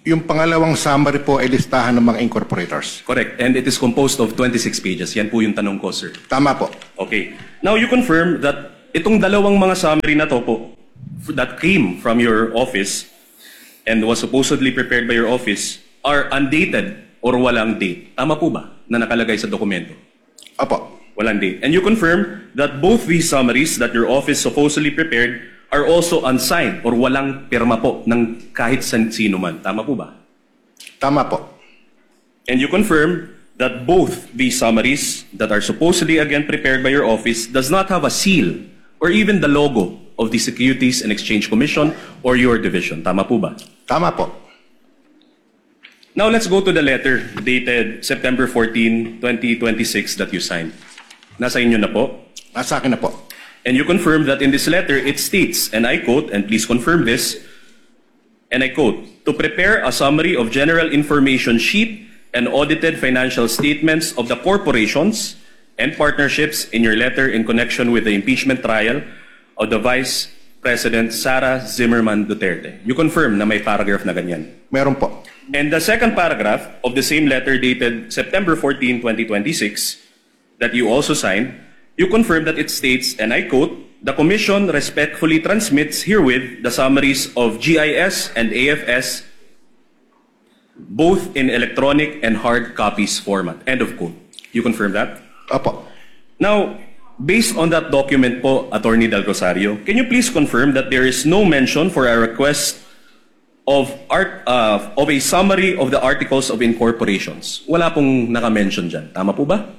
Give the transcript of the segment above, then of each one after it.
Yung pangalawang summary po ay listahan ng mga incorporators. Correct. And it is composed of 26 pages. Yan po yung tanong ko, sir. Tama po. Okay. Now, you confirm that itong dalawang mga summary na to po, that came from your office and was supposedly prepared by your office, are undated or walang date. Tama po ba na nakalagay sa dokumento? Opo. Walang date. And you confirm that both these summaries that your office supposedly prepared are also unsigned or walang pirma po ng kahit sino man. Tama po ba? Tama po. And you confirm that both these summaries that are supposedly again prepared by your office does not have a seal or even the logo of the Securities and Exchange Commission or your division. Tama po ba? Tama po. Now let's go to the letter dated September 14, 2026 that you signed. Nasa inyo na po? Nasa akin na po. And you confirm that in this letter it states, and I quote, and please confirm this, and I quote, to prepare a summary of general information sheet and audited financial statements of the corporations and partnerships in your letter in connection with the impeachment trial of the Vice President Sara Zimmerman Duterte. You confirm na may paragraph na ganyan. Meron po. And the second paragraph of the same letter dated September 14, 2026 that you also signed, you confirm that it states, and I quote, the Commission respectfully transmits herewith the summaries of GIS and AFS both in electronic and hard copies format. End of quote. You confirm that? Opo. Now, based on that document po, Attorney Del Rosario, can you please confirm that there is no mention for a request of a summary of the articles of incorporations? Wala pong naka-mention dyan. Tama po ba?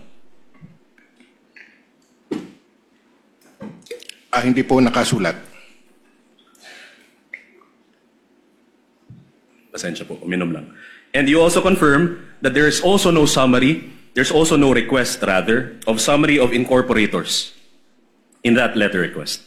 Hindi po nakasulat. Pasensya po, uminom lang. And you also confirm that there is also no summary, there's also no request rather, of summary of incorporators in that letter request.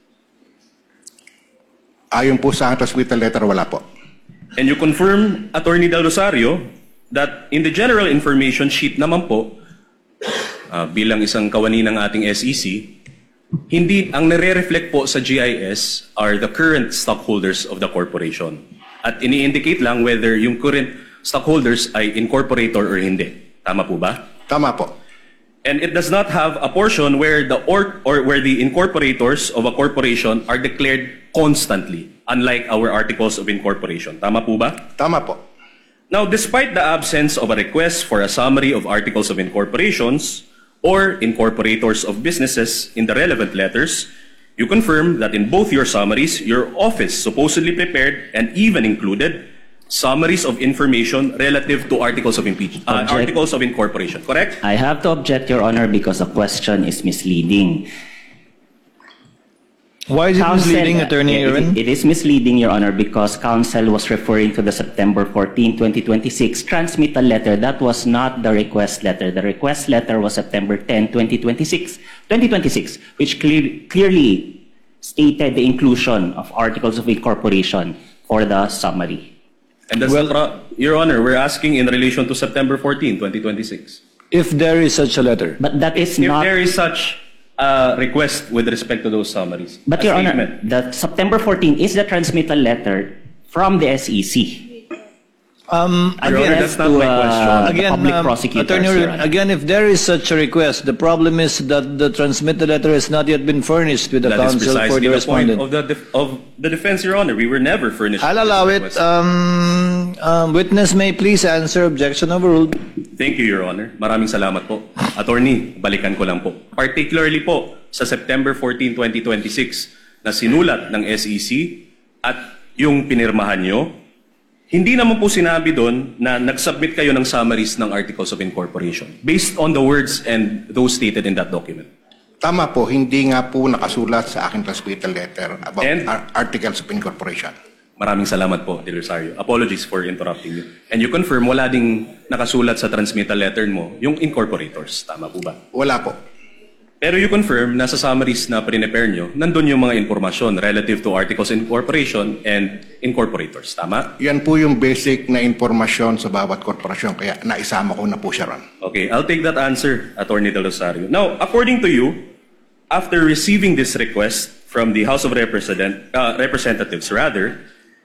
Ayon po sa aking transmittal letter, wala po. And you confirm, Attorney Del Rosario, that in the general information sheet naman po, bilang isang kawani ng ating SEC, hindi, ang nare-reflect po sa GIS are the current stockholders of the corporation. At ini-indicate lang whether yung current stockholders ay incorporator or hindi. Tama po ba? Tama po. And it does not have a portion where where the incorporators of a corporation are declared constantly, unlike our articles of incorporation. Tama po ba? Tama po. Now, despite the absence of a request for a summary of articles of incorporations or incorporators of businesses in the relevant letters, you confirm that in both your summaries, your office supposedly prepared and even included summaries of information relative to articles of articles of incorporation. Correct? I have to object, Your Honor, because the question is misleading. Why is it misleading, Attorney Aaron? It is misleading, Your Honor, because counsel was referring to the September 14, 2026 transmittal letter. That was not the request letter. The request letter was September 10, 2026, which clearly stated the inclusion of articles of incorporation for the summary. And that's Your Honor, we're asking in relation to September 14, 2026. If there is such a letter. But that is If not... there is such request with respect to those summaries. But Your Honor, the September 14 is the transmittal letter from the SEC. Again, that's not my question. Again, public prosecutors, Attorney, Your Honor. again, if there is such a request, the problem is that the transmitted letter has not yet been furnished with the That is counsel for precisely the the point respondent. of the defense, Your Honor. We were never furnished. I'll with allow this it. request. Witness may please answer. Objection overruled. Thank you, Your Honor. Maraming salamat po. Attorney, balikan ko lang po. Particularly po sa September 14, 2026 na sinulat ng SEC at yung pinirmahan nyo, hindi naman po sinabi doon na nag-submit kayo ng summaries ng articles of incorporation based on the words and those stated in that document. Tama po, hindi nga po nakasulat sa aking transmittal letter about And? articles of incorporation. Maraming salamat po, Del Rosario. Apologies for interrupting you. And you confirm wala ding nakasulat sa transmittal letter mo yung incorporators. Tama po ba? Wala po. Pero you confirm na sa summaries na prepare nyo, nandun yung mga informasyon relative to articles of incorporation and incorporators. Tama? Yan po yung basic na informasyon sa bawat korporasyon, kaya naisama ko na po siya ron. Okay, I'll take that answer, Attorney Del Rosario. Now, according to you, after receiving this request from the House of Representatives,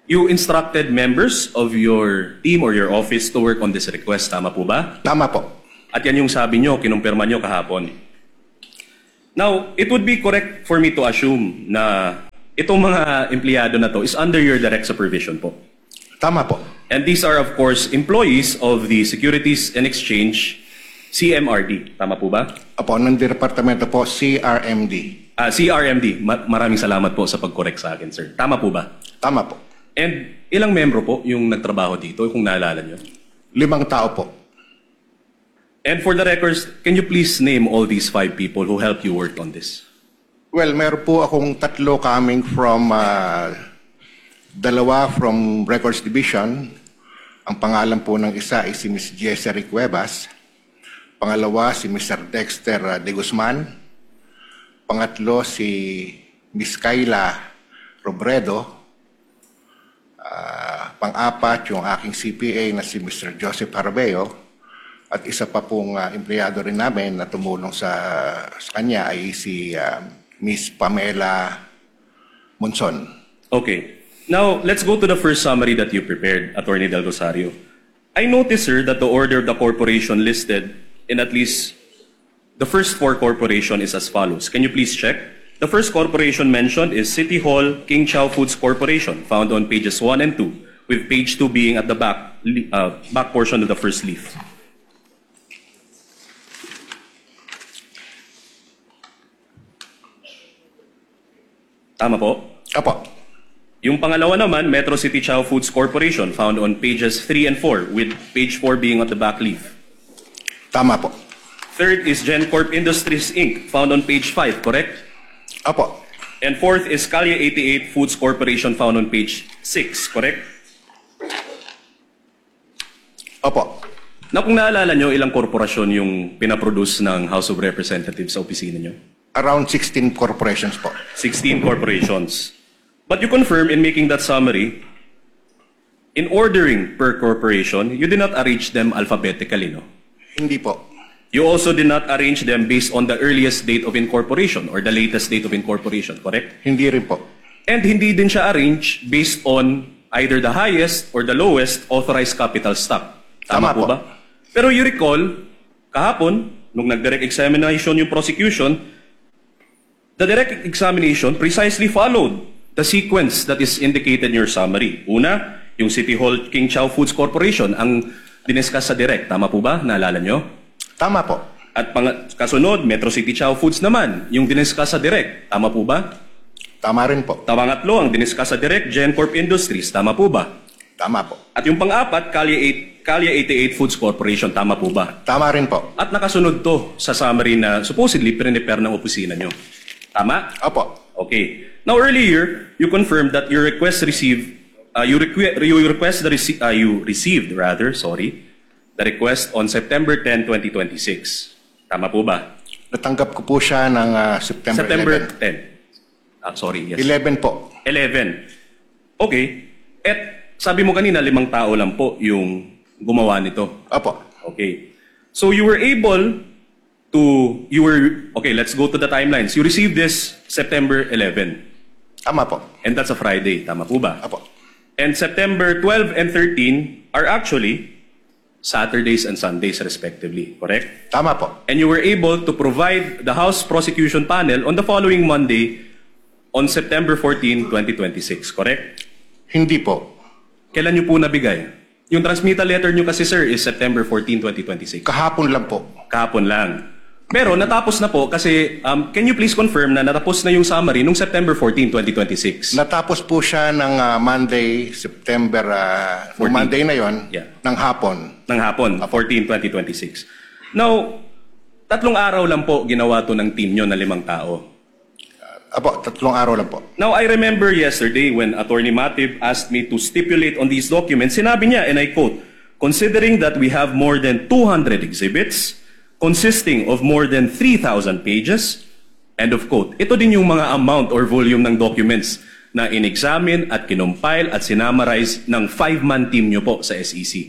You instructed members of your team or your office to work on this request. Tama po ba? Tama po. At yan yung sabi nyo, kinumpirma nyo kahapon. Now, it would be correct for me to assume na itong mga empleyado na to is under your direct supervision po. Tama po. And these are, of course, employees of the Securities and Exchange, CMRD. Tama po ba? Apo, ng departamento po, CRMD. CRMD. Maraming salamat po sa pag-correct sa akin, sir. Tama po ba? Tama po. And ilang membro po yung nagtrabaho dito, kung naalala nyo? 5 tao po. And for the records, can you please name all these 5 people who helped you work on this? Well, meron po akong 3 coming from, 2 from Records Division. Ang pangalan po ng isa ay si Ms. Jessery Cuevas. Pangalawa, si Mr. Dexter De Guzman. Pangatlo, si Ms. Kayla Robredo. Pang-apat, yung aking CPA na si Mr. Joseph Harbeo. At isa pa pong empleyado rin namin na tumulong sa kanya ay si Ms. Pamela Monson. Okay. Now, let's go to the first summary that you prepared, Attorney Del Rosario. I noticed, sir, that the order of the corporation listed in at least the first 4 corporation is as follows. Can you please check? The first corporation mentioned is City Hall King Chow Foods Corporation, found on pages 1 and 2, with page 2 being at the back portion of the first leaf. Tama po? Apo. Yung pangalawa naman, Metro City Chow Foods Corporation, found on pages 3 and 4, with page 4 being at the back leaf. Tama po. Third is GenCorp Industries Inc., found on page 5, correct? Apo. And fourth is Calye 88 Foods Corporation, found on page 6, correct? Opo. Na kung naalala nyo, ilang korporasyon yung pinaproduce ng House of Representatives sa opisina nyo? Around 16 corporations po. 16 corporations. But you confirm in making that summary, in ordering per corporation, you did not arrange them alphabetically, no? Hindi po. You also did not arrange them based on the earliest date of incorporation or the latest date of incorporation, correct? Hindi rin po. And hindi din siya arranged based on either the highest or the lowest authorized capital stock. Tama Tama po po. ba? Pero you recall, kahapon, nung nag-direct examination yung prosecution, the direct examination precisely followed the sequence that is indicated in your summary. Una, yung City Hall King Chow Foods Corporation ang diniscuss sa direct. Tama po ba? Naalala nyo? Tama po. At kasunod, Metro City Chow Foods naman, yung diniscuss sa direct. Tama po ba? Tama rin po. Pangatlo, ang diniscuss sa direct, GenCorp Industries. Tama po ba? Tama po. At yung pang-apat, Calye 88 Foods Corporation. Tama po ba? Tama rin po. At nakasunod to sa summary na supposedly prepare ng opisina nyo. Tama? Opo. Okay. Now earlier, you confirmed that your request received, you received the request on September 10, 2026. Tama po ba? Natanggap ko po siya ng September 11. 10. Sorry, yes. 11 po. 11. Okay. At sabi mo kanina, 5 tao lang po yung gumawa nito. Opo. Okay. So you were able to, okay, let's go to the timelines. You received this September 11. Tama po. And that's a Friday. Tama po ba? Opo. And September 12 and 13 are actually Saturdays and Sundays respectively, correct? Tama po. And you were able to provide the House Prosecution Panel on the following Monday on September 14, 2026, correct? Hindi po. Kailan nyo po nabigay? Yung transmittal letter nyo kasi, sir, is September 14, 2026. Kahapon lang po. Kahapon lang. Pero natapos na po kasi, can you please confirm na natapos na yung summary nung September 14, 2026? Natapos po siya ng Monday, September, 14. Monday na yon, Yeah. ng hapon. Ng hapon, 14, 2026. Now, 3 araw lang po ginawa to ng team nyo na 5 tao. Apo, 3 araw lang po. Now, I remember yesterday when Attorney Matib asked me to stipulate on these documents, sinabi niya, and I quote, "Considering that we have more than 200 exhibits, consisting of more than 3,000 pages," end of quote. Ito din yung mga amount or volume ng documents na in-examine at kinumpile at sinamarize ng 5-man team nyo po sa SEC.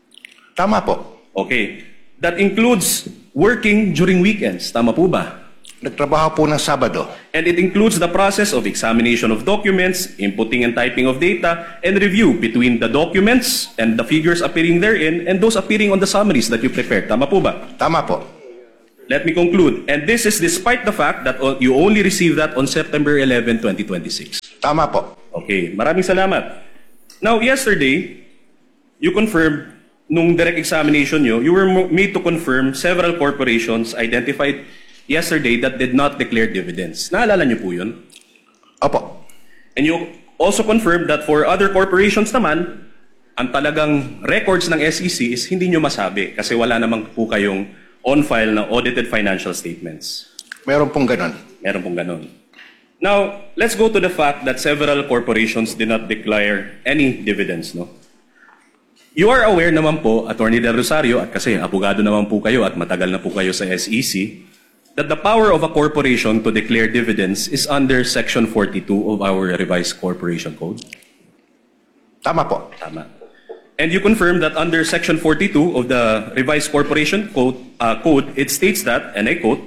Tama po. Okay. That includes working during weekends. Tama po ba? Nagtrabaho po ng Sabado. And it includes the process of examination of documents, inputting and typing of data, and review between the documents and the figures appearing therein and those appearing on the summaries that you prepared. Tama po ba? Tama po. Let me conclude. And this is despite the fact that you only received that on September 11, 2026. Tama po. Okay, maraming salamat. Now, yesterday, you confirmed, nung direct examination nyo, you were made to confirm several corporations identified yesterday that did not declare dividends. Naalala nyo po yun? Opo. And you also confirmed that for other corporations naman, ang talagang records ng SEC is hindi nyo masabi kasi wala namang po kayong on-file na audited financial statements. Meron pong ganon. Meron pong ganun. Now, let's go to the fact that several corporations did not declare any dividends, no? You are aware naman po, Attorney Del Rosario, at kasi abogado naman po kayo at matagal na po kayo sa SEC, that the power of a corporation to declare dividends is under Section 42 of our revised Corporation Code. Tama po. Tama. And you confirm that under Section 42 of the revised Corporation Code, it states that, and I quote,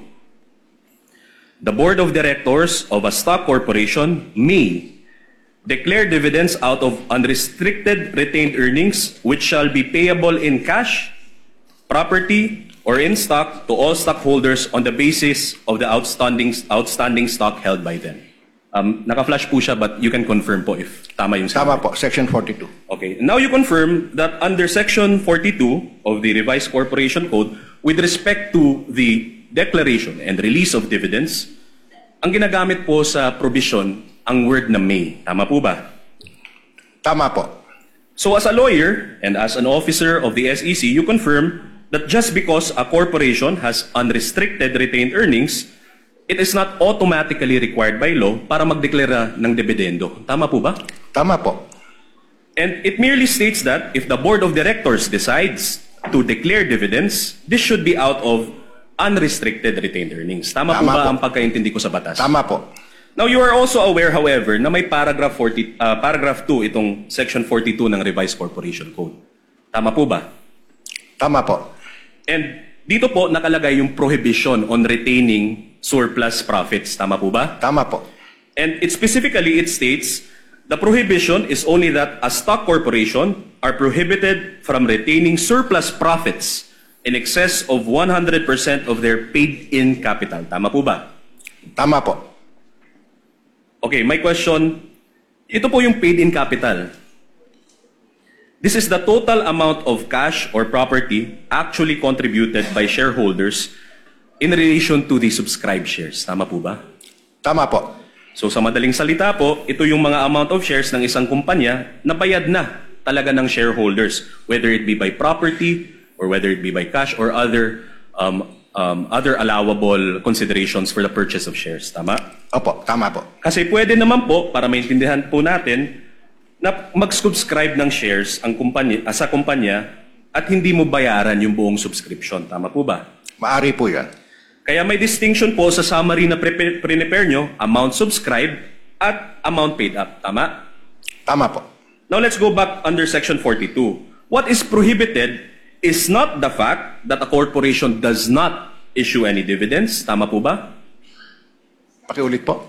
the board of directors of a stock corporation may declare dividends out of unrestricted retained earnings which shall be payable in cash, property, or in stock to all stockholders on the basis of the outstanding stock held by them. Naka-flash po siya, but you can confirm po if tama yung Tama summary. po. Section 42. Okay. Now you confirm that under Section 42 of the revised Corporation Code, with respect to the declaration and release of dividends, ang ginagamit po sa provision ang word na may. Tama po ba? Tama po. So as a lawyer and as an officer of the SEC, you confirm that just because a corporation has unrestricted retained earnings, it is not automatically required by law para magdeklara ng dividendo. Tama po ba? Tama po. And it merely states that if the board of directors decides to declare dividends, this should be out of unrestricted retained earnings. Tama po Tama ba po. ang pagkaintindi ko sa batas? Tama po. Now, you are also aware, however, na may paragraph 2 itong Section 42 ng Revised Corporation Code. Tama po ba? Tama po. And dito po nakalagay yung prohibition on retaining surplus profits. Tama po ba? Tama po. And it states, the prohibition is only that a stock corporation are prohibited from retaining surplus profits in excess of 100% of their paid-in capital. Tama po ba? Tama po. Okay, my question, ito po yung paid-in capital. This is the total amount of cash or property actually contributed by shareholders in relation to the subscribed shares. Tama po ba? Tama po. So sa madaling salita po, ito yung mga amount of shares ng isang kumpanya na bayad na talaga ng shareholders, whether it be by property or whether it be by cash or other allowable considerations for the purchase of shares. Tama? Opo, tama po. Kasi pwede naman po, para maintindihan po natin, na mag-subscribe ng shares ang kumpanya, sa kumpanya at hindi mo bayaran yung buong subscription. Tama po ba? Maari po yan. Kaya may distinction po sa summary na prepare nyo, amount subscribed at amount paid up. Tama? Tama po. Now let's go back under Section 42. What is prohibited is not the fact that a corporation does not issue any dividends. Tama po ba? Pakiulit po.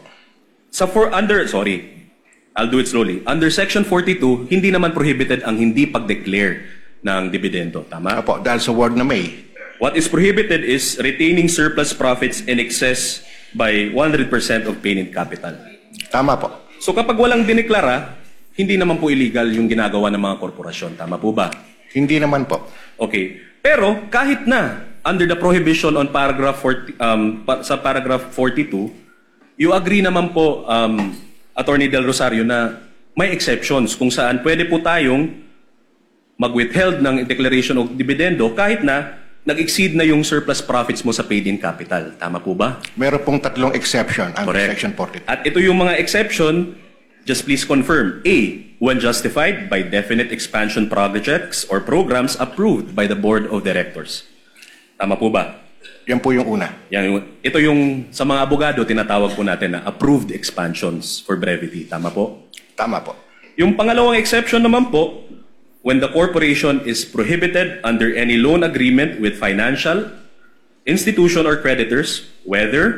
I'll do it slowly. Under Section 42, hindi naman prohibited ang hindi pag-declare ng dividendo. Tama? Opo, dahil sa word na may. What is prohibited is retaining surplus profits in excess by 100% of paid-in capital. Tama po. So kapag walang dineklara, hindi naman po illegal yung ginagawa ng mga korporasyon. Tama po ba? Hindi naman po. Okay. Pero kahit na under the prohibition on paragraph 40, sa paragraph 42, you agree naman po, Attorney Del Rosario, na may exceptions kung saan pwede po tayong mag-withheld ng declaration of dividendo kahit na nag-exceed na yung surplus profits mo sa paid-in capital. Tama po ba? Meron pong 3 exception ang Correct. Section 42. At ito yung mga exception, just please confirm. A, when justified by definite expansion projects or programs approved by the Board of Directors. Tama po ba? Yan po yung una. Ito yung sa mga abogado tinatawag po natin na approved expansions for brevity. Tama po? Tama po. Yung pangalawang exception naman po, when the corporation is prohibited under any loan agreement with financial institution or creditors, whether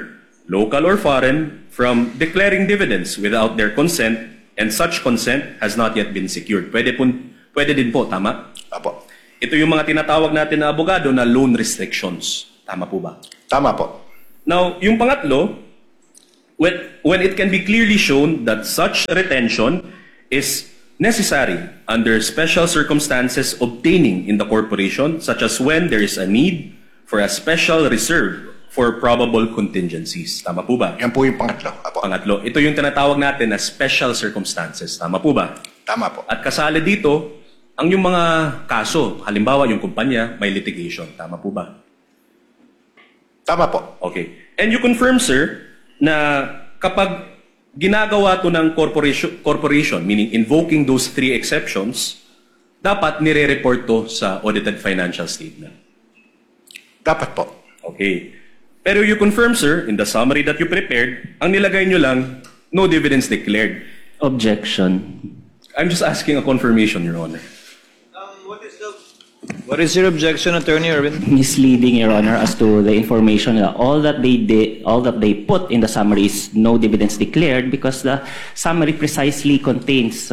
local or foreign, from declaring dividends without their consent, and such consent has not yet been secured. Pwede din po, tama? Apo. Ito yung mga tinatawag natin na abogado na loan restrictions. Tama po ba? Tama po. Now, yung pangatlo, when it can be clearly shown that such retention is necessary under special circumstances obtaining in the corporation, such as when there is a need for a special reserve for probable contingencies. Tama po ba? Yan po yung pangatlo. Apo. Pangatlo, ito yung tinatawag natin na special circumstances. Tama po ba? Tama po. At kasali dito, ang yung mga kaso, halimbawa yung kumpanya, may litigation. Tama po ba? Tama po. Okay. And you confirm, sir, na kapag ginagawa to ng corporation, meaning invoking those three exceptions, dapat nire-report to sa audited financial statement. Dapat po. Okay. Pero you confirm, sir, in the summary that you prepared, ang nilagay nyo lang, no dividends declared. Objection. I'm just asking a confirmation, Your Honor. What is your objection, Attorney Erwin? Misleading, Your Honor, as to the information. All that they put in the summary is no dividends declared because the summary precisely contains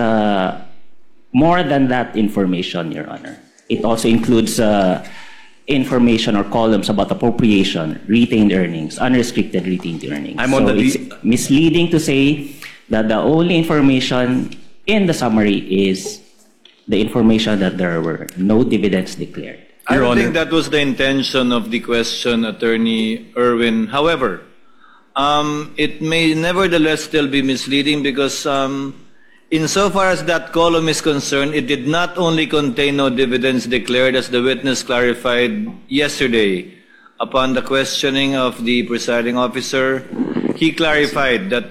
more than that information, Your Honor. It also includes information or columns about appropriation, retained earnings, unrestricted retained earnings. It's misleading to say that the only information in the summary is the information that there were no dividends declared. I Your don't Honor. think that was the intention of the question, Attorney Erwin. However, it may nevertheless still be misleading because insofar as that column is concerned, it did not only contain no dividends declared, as the witness clarified yesterday upon the questioning of the presiding officer. He clarified that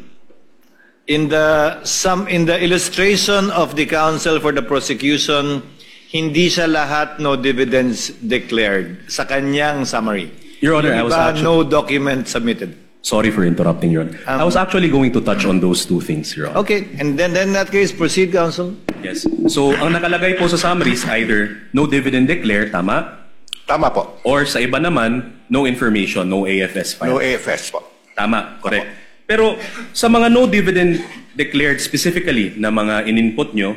in the illustration of the counsel for the prosecution, hindi siya lahat no dividends declared sa kanyang summary. Your Honor, Yung I was iba, actually... no document submitted. Sorry for interrupting, Your Honor. I was actually going to touch on those two things, Your Honor. Okay, and then in that case, proceed, counsel. Yes. So, ang nakalagay po sa summary is either no dividend declared, tama? Tama po. Or sa iba naman, no information, no AFS file. No AFS po. Tama, correct. Pero sa mga no dividend declared specifically na mga in-input nyo,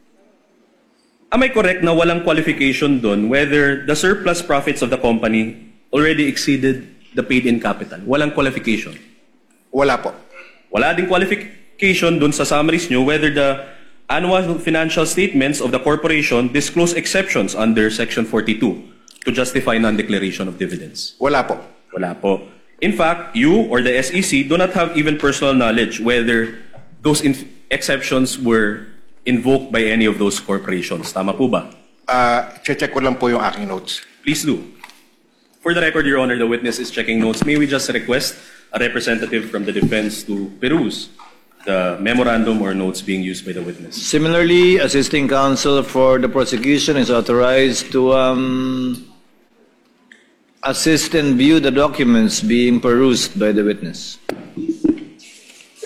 am I correct na walang qualification doon whether the surplus profits of the company already exceeded the paid-in capital? Walang qualification. Wala po. Wala ding qualification doon sa summaries nyo whether the annual financial statements of the corporation disclose exceptions under Section 42 to justify non-declaration of dividends. Wala po. Wala po. In fact, you or the SEC do not have even personal knowledge whether those exceptions were invoked by any of those corporations. Tama po ba? Check ko lang po yung aking notes. Please do. For the record, Your Honor, the witness is checking notes. May we just request a representative from the defense to peruse the memorandum or notes being used by the witness? Similarly, assisting counsel for the prosecution is authorized to assist and view the documents being perused by the witness.